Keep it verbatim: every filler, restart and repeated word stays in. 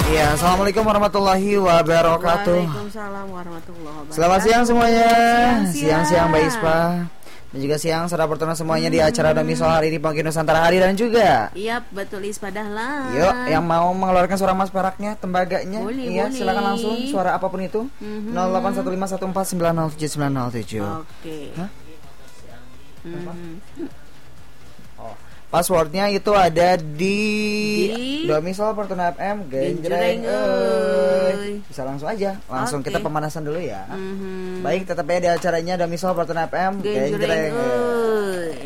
Iya, assalamualaikum warahmatullahi wabarakatuh. Waalaikumsalam warahmatullahi wabarakatuh. Selamat siang semuanya. Siang-siang. Siang-siang Mbak Ispa. Dan juga siang saudara bertemu semuanya di acara Domisol hari ini Pagi Nusantara Hari dan juga. Iya, betul Ispa Dahlan. Yuk, yang mau mengeluarkan suara mas peraknya, tembaganya, Boleh, iya boleh. silakan langsung suara apapun itu. Mhm. nol delapan satu lima satu empat sembilan nol tujuh sembilan nol tujuh. Oke. Hah? Mhm. Oh, passwordnya itu ada di, Di Domisol Fortuna F M Genjreng, Genjreng. euy. euy. Bisa langsung aja, langsung Oke. kita pemanasan dulu ya. Mhm. Baik, tetap ya di acaranya Domisol Fortuna F M Genjreng, Genjreng. euy. euy.